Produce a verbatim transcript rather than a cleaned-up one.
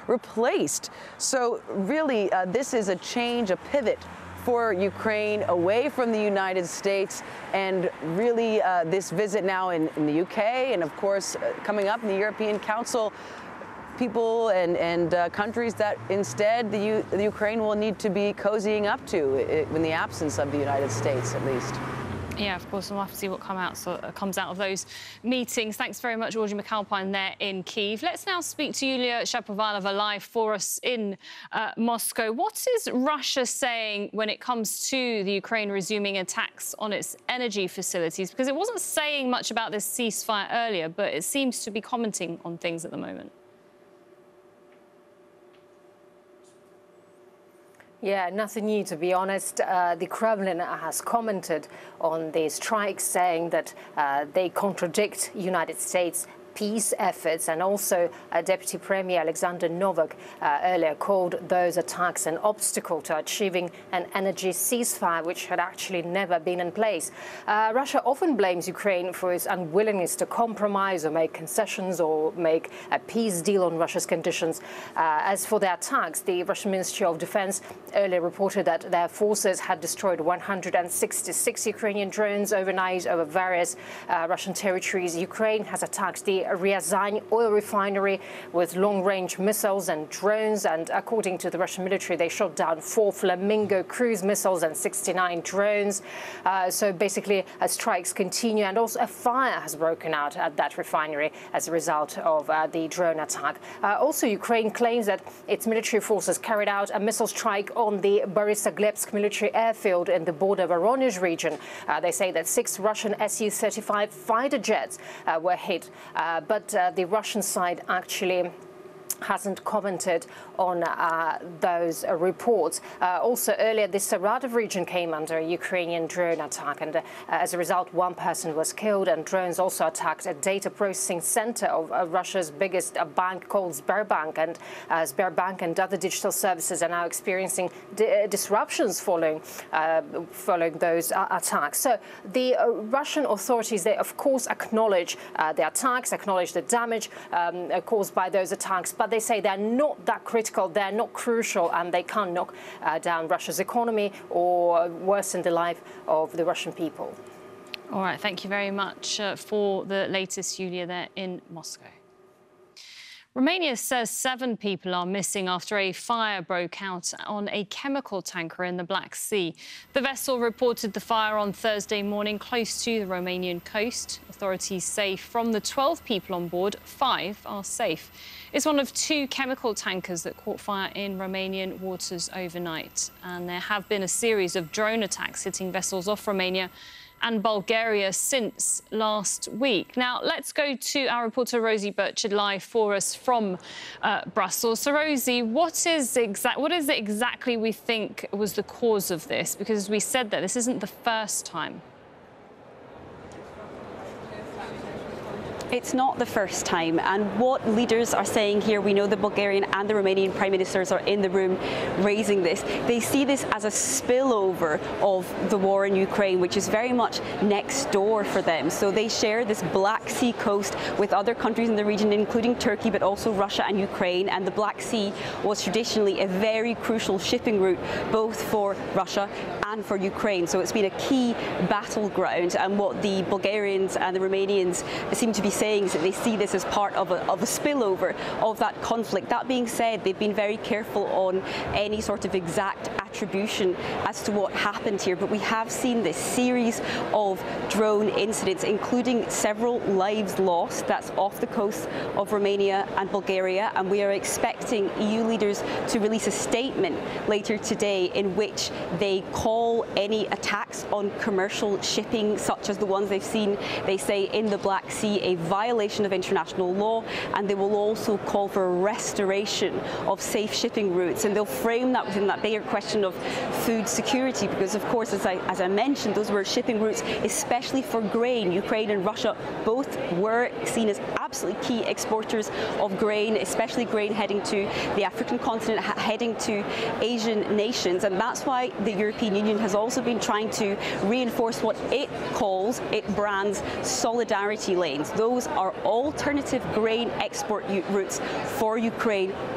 replaced. So really, uh, this is a change, a pivot for Ukraine away from the United States, and really uh, this visit now in, in the U K and of course uh, coming up in the European Council, people and, and uh, countries that instead the, U the Ukraine will need to be cozying up to it, in the absence of the United States at least. Yeah, of course, we'll have to see what come out, so, uh, comes out of those meetings. Thanks very much, Audrey McAlpine, there in Kyiv. Let's now speak to Yulia Shapovalova live for us in uh, Moscow. What is Russia saying when it comes to the Ukraine resuming attacks on its energy facilities? Because it wasn't saying much about this ceasefire earlier, but it seems to be commenting on things at the moment. Yeah, nothing new, to be honest. Uh, the Kremlin has commented on the strikes, saying that uh, they contradict United States peace efforts, and also uh, Deputy Premier Alexander Novak uh, earlier called those attacks an obstacle to achieving an energy ceasefire, which had actually never been in place. Uh, Russia often blames Ukraine for its unwillingness to compromise or make concessions or make a peace deal on Russia's conditions. Uh, as for the attacks, the Russian Ministry of Defense earlier reported that their forces had destroyed one hundred sixty-six Ukrainian drones overnight over various uh, Russian territories. Ukraine has attacked the Ryazan oil refinery with long-range missiles and drones, and according to the Russian military, they shot down four Flamingo cruise missiles and sixty-nine drones. Uh, so basically, uh, strikes continue, and also a fire has broken out at that refinery as a result of uh, the drone attack. Uh, also, Ukraine claims that its military forces carried out a missile strike on the Borysoglebsk military airfield in the border Voronezh region. Uh, they say that six Russian S U thirty-five fighter jets uh, were hit. Uh, But uh, the Russian side actually hasn't commented on uh, those uh, reports. Uh, also earlier, the Saratov region came under a Ukrainian drone attack, and uh, as a result, one person was killed, and drones also attacked a data processing center of uh, Russia's biggest uh, bank called Sberbank, and uh, Sberbank and other digital services are now experiencing di disruptions following uh, following those uh, attacks. So the uh, Russian authorities, they of course acknowledge uh, the attacks, acknowledge the damage um, caused by those attacks, but they say they're not that critical, they're not crucial, and they can't knock uh, down Russia's economy or worsen the life of the Russian people. All right, thank you very much uh, for the latest, Yulia, there in Moscow. Romania says seven people are missing after a fire broke out on a chemical tanker in the Black Sea. The vessel reported the fire on Thursday morning close to the Romanian coast. Authorities say from the twelve people on board, five are safe. It's one of two chemical tankers that caught fire in Romanian waters overnight. And there have been a series of drone attacks hitting vessels off Romania and Bulgaria since last week. Now, let's go to our reporter Rosie Burchard live for us from uh, Brussels. So, Rosie, what is, exact, what is it exactly we think was the cause of this? Because as we said that this isn't the first time. It's not the first time, and what leaders are saying here, we know the Bulgarian and the Romanian prime ministers are in the room raising this. They see this as a spillover of the war in Ukraine, which is very much next door for them. So they share this Black Sea coast with other countries in the region, including Turkey, but also Russia and Ukraine. And the Black Sea was traditionally a very crucial shipping route, both for Russia and for Ukraine. So it's been a key battleground. And what the Bulgarians and the Romanians seem to be saying is that they see this as part of a, of a spillover of that conflict. That being said, they've been very careful on any sort of exact attribution as to what happened here, but we have seen this series of drone incidents, including several lives lost. That's off the coast of Romania and Bulgaria, and we are expecting E U leaders to release a statement later today in which they call any attacks on commercial shipping, such as the ones they've seen, they say, in the Black Sea, a violation of international law, and they will also call for a restoration of safe shipping routes. And they'll frame that within that bigger question of food security, because of course, as I, as I mentioned, those were shipping routes, especially for grain. Ukraine and Russia both were seen as absolutely key exporters of grain, especially grain heading to the African continent, heading to Asian nations. And that's why the European Union has also been trying to reinforce what it calls, it brands, solidarity lanes. Those are alternative grain export routes for Ukraine